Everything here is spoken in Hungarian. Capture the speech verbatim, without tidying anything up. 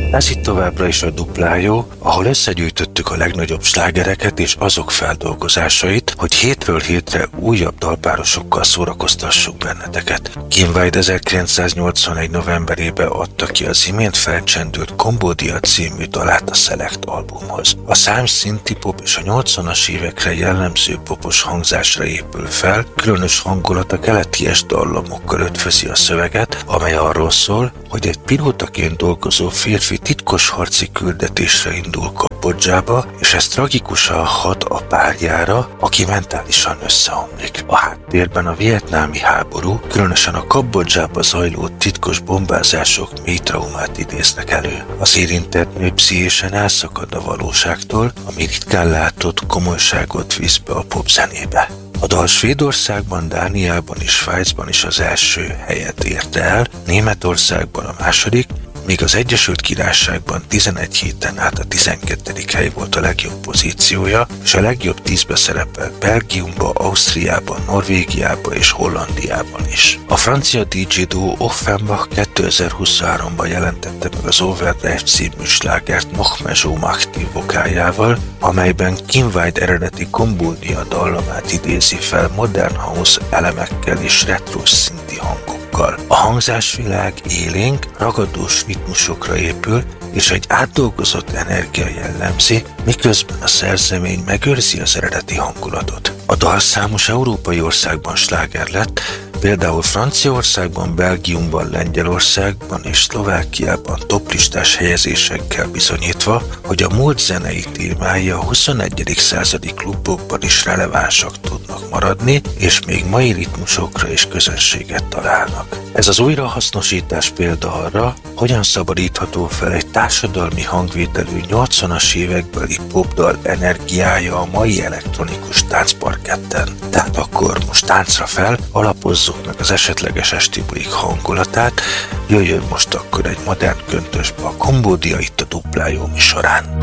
Ez itt továbbra is a Duplájó, ahol összegyűjtöttük a legnagyobb slágereket és azok feldolgozásait, hogy hétről hétre újabb dalpárosokkal szórakoztassuk benneteket. Kim Wilde ezerkilencszáznyolcvanegy novemberében adta ki az imént felcsendült Cambodia című dalát a Select albumhoz. A szám szinti-pop és a nyolcvanas évekre jellemző popos hangzásra épül fel, különös hangulat a keleti-es dallamokkal ötvözi a szöveget, amely arról szól, hogy egy pilótaként dolgozó férfi titkos harci küldetésre indul Kambodzsába, és ez tragikusan hat a párjára, aki mentálisan összeomlik. A háttérben a vietnámi háború, különösen a Kambodzsába zajló titkos bombázások mély traumát idéznek elő. Az érintett nő pszichésen elszakad a valóságtól, ami ritkán látott komolyságot visz be a popzenébe. A dal Svédországban, Dániában és Svájcban is az első helyet érte el, Németországban a második, míg az Egyesült Királyságban tizenegy héten át a tizenkettedik hely volt a legjobb pozíciója, és a legjobb tízbe szerepel Belgiumban, Ausztriában, Norvégiában és Hollandiában is. A francia dé dzsé duó Offenbach kétezer-huszonháromban jelentette meg az Overdrive című slágert Mohamed Mahdi vokáljával, amelyben Kim Wilde eredeti Cambodia dallamát idézi fel modern house elemekkel és retro szinti hangokkal. A hangzásvilág élénk, ragadós ritmusokra épül, és egy átdolgozott energia jellemzi, miközben a szerzemény megőrzi az eredeti hangulatot. A dal számos európai országban sláger lett, például Franciaországban, Belgiumban, Lengyelországban és Szlovákiában toplistás helyezésekkel bizonyítva, hogy a múlt zenei témái a huszonegyedik századi klubokban is relevánsak tudnak maradni, és még mai ritmusokra és közönséget találnak. Ez az újrahasznosítás példa arra, hogyan szabadítható fel egy társadalmi hangvételű nyolcvanas évekbeli popdal energiája a mai elektronikus táncparketten. Tehát akkor most táncra fel, alapozzuk meg az esetleges esti bulik hangulatát, jöjjön most akkor egy modern köntösbe a Cambodia itt a Duplájó műsorán.